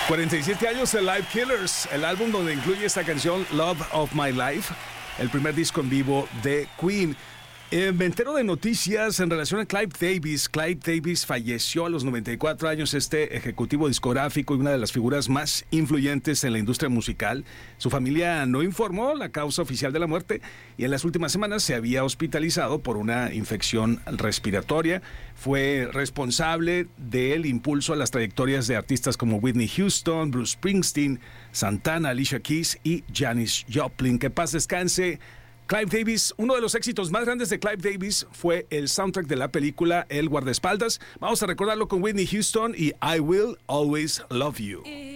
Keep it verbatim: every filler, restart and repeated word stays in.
cuarenta y siete años de Live Killers, el álbum donde incluye esta canción Love of My Life, el primer disco en vivo de Queen. Eh, me entero de noticias en relación a Clive Davis. Clive Davis falleció a los noventa y cuatro años, este ejecutivo discográfico y una de las figuras más influyentes en la industria musical. Su familia no informó la causa oficial de la muerte y en las últimas semanas se había hospitalizado por una infección respiratoria. Fue responsable del impulso a las trayectorias de artistas como Whitney Houston, Bruce Springsteen, Santana, Alicia Keys y Janis Joplin. Que paz descanse Clive Davis. Uno de los éxitos más grandes de Clive Davis fue el soundtrack de la película El Guardaespaldas. Vamos a recordarlo con Whitney Houston y I Will Always Love You.